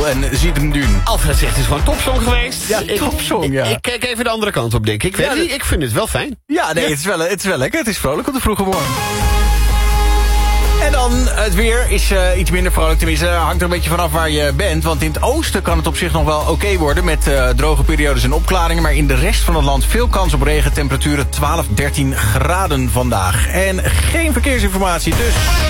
Adele en Ziedendun. Alfred zegt, het is gewoon een topsong geweest. Ja, topsong, ja. Ik kijk even de andere kant op, denk ik. Ik vind het wel fijn. Ja, nee, het is wel lekker. Het is vrolijk op de vroege morgen. En dan het weer is iets minder vrolijk. Tenminste, hangt er een beetje vanaf waar je bent. Want in het oosten kan het op zich nog wel oké worden... met droge periodes en opklaringen. Maar in de rest van het land veel kans op regen. Temperaturen 12, 13 graden vandaag. En geen verkeersinformatie, dus...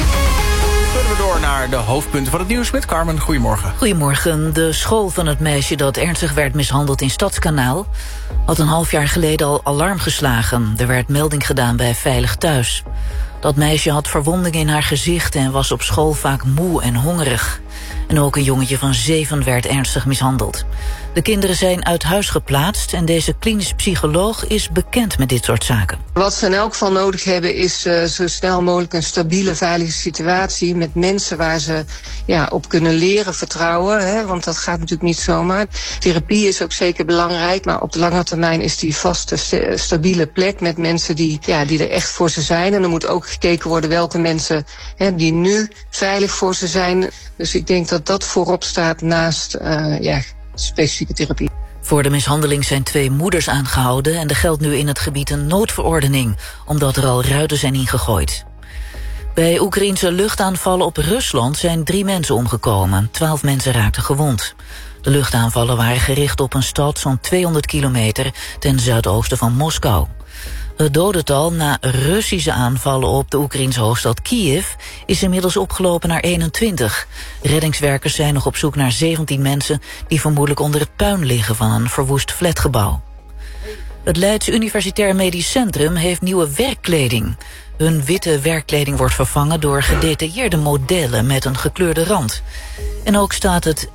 kunnen we door naar de hoofdpunten van het nieuws met Carmen. Goedemorgen. Goedemorgen. De school van het meisje dat ernstig werd mishandeld in Stadskanaal... had een half jaar geleden al alarm geslagen. Er werd melding gedaan bij Veilig Thuis. Dat meisje had verwondingen in haar gezicht en was op school vaak moe en hongerig. En ook een jongetje van 7 werd ernstig mishandeld. De kinderen zijn uit huis geplaatst en deze klinisch psycholoog is bekend met dit soort zaken. Wat ze in elk geval nodig hebben is zo snel mogelijk een stabiele, veilige situatie met mensen waar ze op kunnen leren vertrouwen. Hè, want dat gaat natuurlijk niet zomaar. Therapie is ook zeker belangrijk, maar op de lange termijn is die vaste, stabiele plek met mensen die er echt voor ze zijn. En er moet ook gekeken worden welke mensen die nu veilig voor ze zijn. Dus ik denk dat dat voorop staat naast specifieke therapie. Voor de mishandeling zijn 2 moeders aangehouden... en er geldt nu in het gebied een noodverordening... omdat er al ruiten zijn ingegooid. Bij Oekraïense luchtaanvallen op Rusland zijn 3 mensen omgekomen. 12 mensen raakten gewond. De luchtaanvallen waren gericht op een stad zo'n 200 kilometer... ten zuidoosten van Moskou. Het dodental na Russische aanvallen op de Oekraïense hoofdstad Kiev is inmiddels opgelopen naar 21. Reddingswerkers zijn nog op zoek naar 17 mensen die vermoedelijk onder het puin liggen van een verwoest flatgebouw. Het Leids Universitair Medisch Centrum heeft nieuwe werkkleding. Hun witte werkkleding wordt vervangen door gedetailleerde modellen met een gekleurde rand. En ook staat het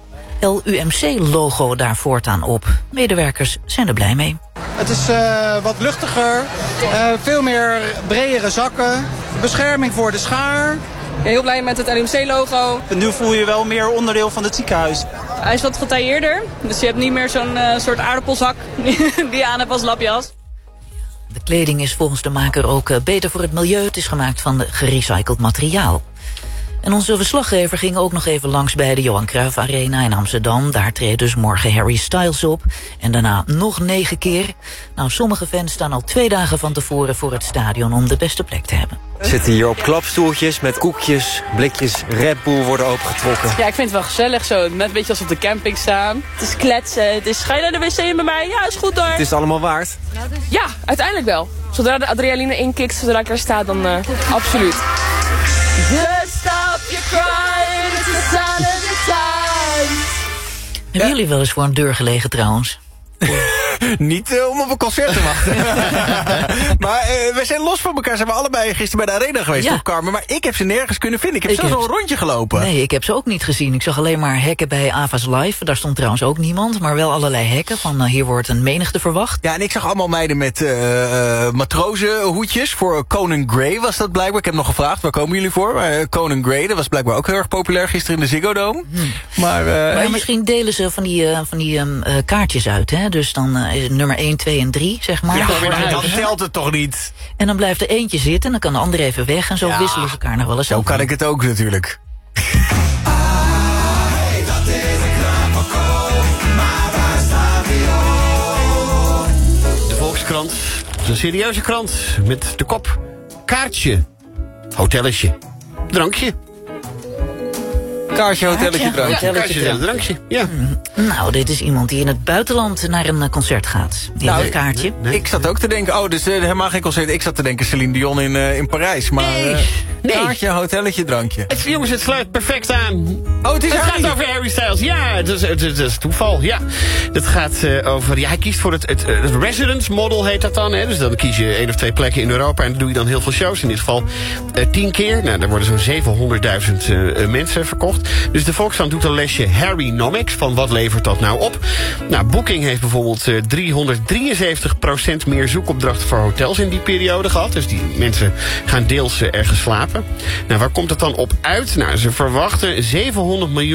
LUMC-logo daar voortaan op. Medewerkers zijn er blij mee. Het is wat luchtiger, veel meer bredere zakken, bescherming voor de schaar. Heel blij met het LUMC-logo. Nu voel je wel meer onderdeel van het ziekenhuis. Hij is wat getailleerder, dus je hebt niet meer zo'n soort aardappelzak die je aan hebt als lapjas. De kleding is volgens de maker ook beter voor het milieu. Het is gemaakt van gerecycled materiaal. En onze verslaggever ging ook nog even langs bij de Johan Cruijff Arena in Amsterdam. Daar treedt dus morgen Harry Styles op. En daarna nog 9 keer. Nou, sommige fans staan al 2 dagen van tevoren voor het stadion om de beste plek te hebben. We zitten hier op klapstoeltjes met koekjes, blikjes Red Bull worden opengetrokken. Ja, ik vind het wel gezellig zo. Net een beetje als op de camping staan. Het is kletsen, het is ga je naar de wc met mij? Ja, is goed hoor. Het is allemaal waard? Ja, uiteindelijk wel. Zodra de adrenaline inkikt, zodra ik er sta, dan absoluut. Just stop your crying, it's the sign of the times. Hebben jullie wel eens voor een deur gelegen trouwens? Niet om op een concert te wachten. Maar we zijn los van elkaar. Zijn we allebei gisteren bij de arena geweest, toch Carmen? Maar ik heb ze nergens kunnen vinden. Ik heb zelfs al een rondje gelopen. Nee, ik heb ze ook niet gezien. Ik zag alleen maar hekken bij Ava's Live. Daar stond trouwens ook niemand. Maar wel allerlei hekken van hier wordt een menigte verwacht. Ja, en ik zag allemaal meiden met matrozenhoedjes. Voor Conan Gray was dat blijkbaar. Ik heb nog gevraagd, waar komen jullie voor? Conan Gray, dat was blijkbaar ook heel erg populair gisteren in de Ziggo Dome. Maar misschien delen ze van die kaartjes uit, hè? Dus dan is het nummer 1, 2 en 3, zeg maar. Ja, maar dan telt het toch niet? En dan blijft er eentje zitten en dan kan de andere even weg. En zo wisselen ze elkaar nog wel eens zo op. Kan ik het ook natuurlijk. De Volkskrant is een serieuze krant met de kop kaartje, hotelletje, drankje. Kaartje, hotelletje, drankje. Ja, kaartje, drankje. Ja. Nou, dit is iemand die in het buitenland naar een concert gaat. Die heeft een kaartje. Nee. Ik zat ook te denken, dus helemaal geen concert. Ik zat te denken Celine Dion in Parijs. Maar kaartje, hotelletje, drankje. Jongens, het sluit perfect aan. Het gaat over Harry Styles. Ja, het is toeval. Ja. Het gaat over... Ja, hij kiest voor het residence model, heet dat dan. Hè? Dus dan kies je 1 of 2 plekken in Europa en dan doe je dan heel veel shows. In dit geval 10 keer. Nou, daar worden zo'n 700.000 mensen verkocht. Dus de Volkskrant doet een lesje Harrynomics. Van wat levert dat nou op? Nou, Booking heeft bijvoorbeeld 373% meer zoekopdrachten voor hotels in die periode gehad. Dus die mensen gaan deels ergens slapen. Nou, waar komt het dan op uit? Nou, ze verwachten 700 miljoen